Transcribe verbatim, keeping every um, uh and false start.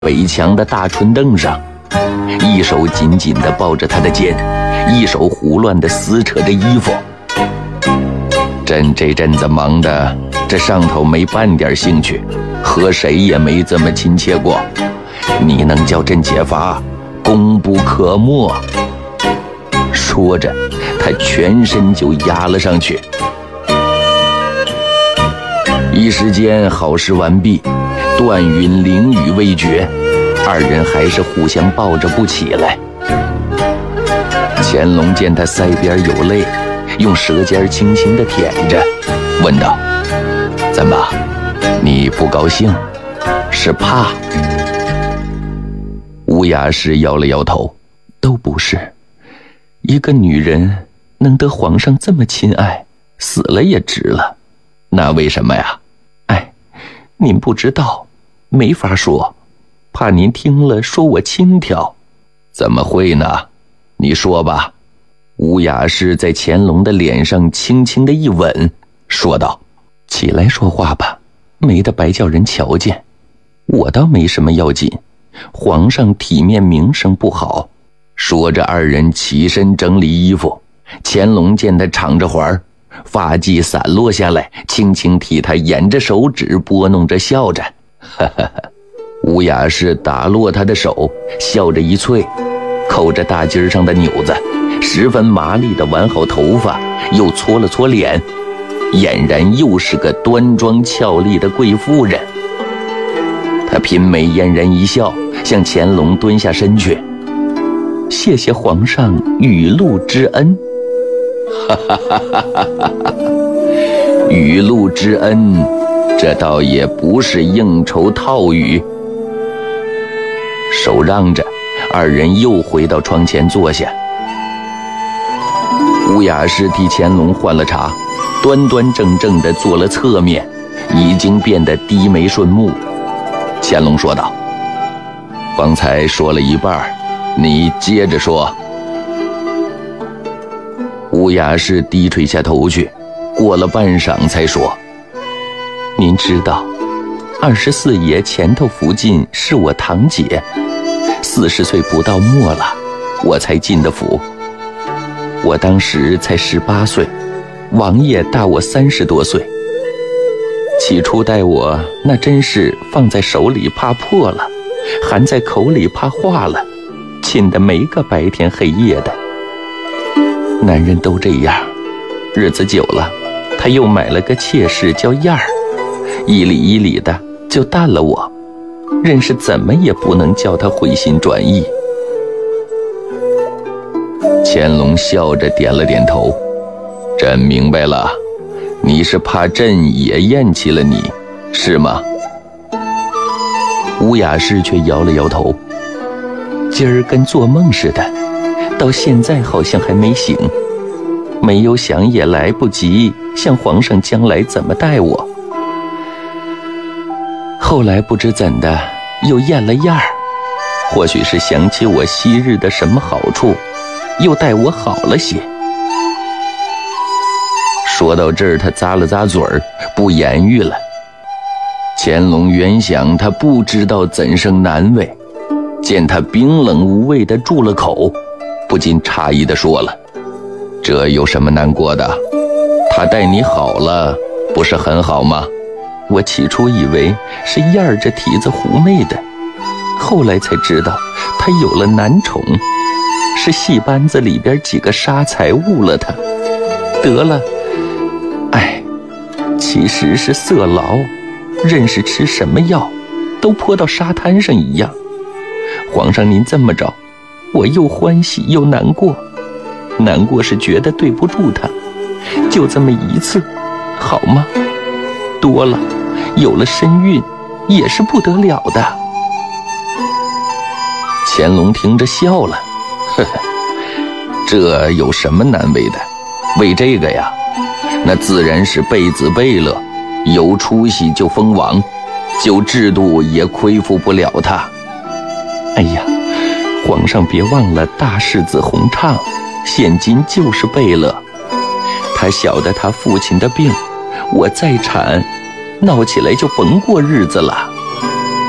北墙的大春凳上，一手紧紧地抱着他的肩，一手胡乱地撕扯着衣服。朕这阵子忙的，这上头没半点兴趣，和谁也没这么亲切过。你能叫朕解乏，功不可没。说着，他全身就压了上去。一时间好事完毕，断云凌雨未绝，二人还是互相抱着不起来。乾隆见他腮边有泪，用舌尖轻轻地舔着，问道：怎么，你不高兴？是怕？乌雅氏摇了摇头，都不是。一个女人能得皇上这么亲爱，死了也值了。那为什么呀？哎，您不知道，没法说，怕您听了说我轻佻。怎么会呢？你说吧。乌雅氏在乾隆的脸上轻轻的一吻，说道：起来说话吧，没得白叫人瞧见。我倒没什么要紧，皇上体面名声不好。说着，二人起身整理衣服。乾隆见他敞着怀，发髻散落下来，轻轻替他沿着手指拨弄着，笑着。哈哈哈！乌雅氏打落他的手，笑着一啐，扣着大襟上的纽子，十分麻利地挽好头发，又搓了搓脸，俨然又是个端庄俏丽的贵妇人。他颦眉嫣然一笑，向乾隆蹲下身去。谢谢皇上雨露之恩。哈哈哈哈哈哈！雨露之恩，这倒也不是应酬套语。手让着，二人又回到窗前坐下。乌雅氏替乾隆换了茶，端端正正地坐了侧面，已经变得低眉顺目。乾隆说道：方才说了一半，你接着说。乌雅氏低垂下头去，过了半晌才说：您知道，二十四爷前头福晋是我堂姐，四十岁不到末了，我才进的府。我当时才十八岁，王爷大我三十多岁。起初待我那真是放在手里怕破了，含在口里怕化了，亲得没个白天黑夜的。男人都这样，日子久了，他又买了个妾室叫燕儿，一里一里的就淡了我，认是怎么也不能叫他回心转意。乾隆笑着点了点头：朕明白了，你是怕朕也厌弃了你，是吗？乌雅氏却摇了摇头：今儿跟做梦似的，到现在好像还没醒，没有想也来不及想皇上将来怎么待我。后来不知怎的又厌了厌儿，或许是想起我昔日的什么好处，又待我好了些。说到这儿，他咂了咂嘴儿，不言语了。乾隆原想他不知道怎生难为，见他冰冷无味地住了口，不禁诧异地说了：这有什么难过的？他待你好了，不是很好吗？我起初以为是燕儿这蹄子狐媚的，后来才知道他有了男宠，是戏班子里边几个杀财误了他，得了，哎，其实是色痨，认识吃什么药都泼到沙滩上一样。皇上您这么着，我又欢喜又难过。难过是觉得对不住他，就这么一次，好吗？多了，有了身孕也是不得了的。乾隆听着笑了：呵呵，这有什么难为的？为这个呀，那自然是贝子贝勒，有出息就封王，就制度也亏负不了他。哎呀，皇上别忘了大世子弘畅，现今就是贝勒。他晓得他父亲的病，我再产，闹起来就甭过日子了。